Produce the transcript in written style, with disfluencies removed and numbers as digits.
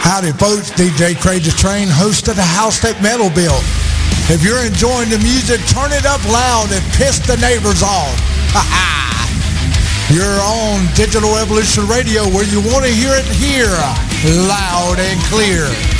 Howdy, folks. DJ Crazy Train, host of the House That Metal Built. If you're enjoying the music, turn it up loud and piss the neighbors off. You're on Digital Evolution Radio, where you want to hear it here, loud and clear.